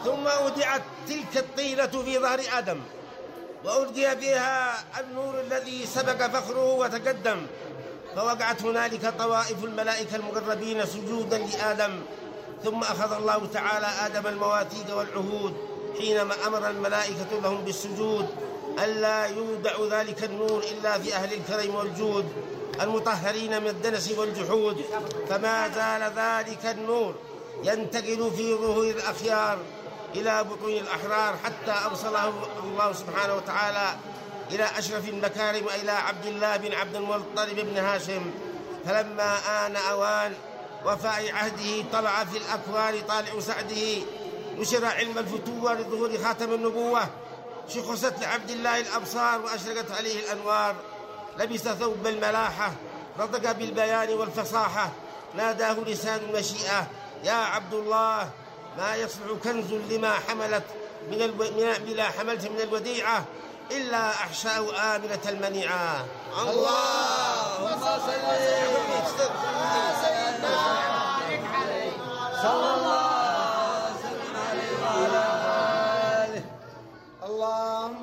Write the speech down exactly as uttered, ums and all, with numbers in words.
ثم أودعت تلك الطينة في ظهر آدم وألقي فيها النور الذي سبق فخره وتقدم، فوقعت هنالك طوائف الملائكة المقربين سجودا لآدم. ثم أخذ الله تعالى آدم المواثيق والعهود حينما أمر الملائكة لهم بالسجود ألا يودع ذلك النور إلا في أهل الكرم والجود المطهرين من الدنس والجحود. فما زال ذلك النور ينتقل في ظهور الأخيار إلى بطون الأحرار حتى أوصله الله سبحانه وتعالى إلى أشرف المكارم وإلى عبد الله بن عبد المطلب بن هاشم. فلما آن أوان وفاء عهده طلع في الأكوان طالع سعده، نشر علم الفتوة لظهور خاتم النبوة، شخصت لعبد الله الأبصار وأشرقت عليه الأنوار، لبس ثوب الملاحة نطق بالبيان والفصاحة، ناداه لسان المشيئة يا عبد الله، ما يصلح كنز لما حملت من الو... بلا حملت من الوديعة إلا أحشاء آمنة المنيعة. اللهم صل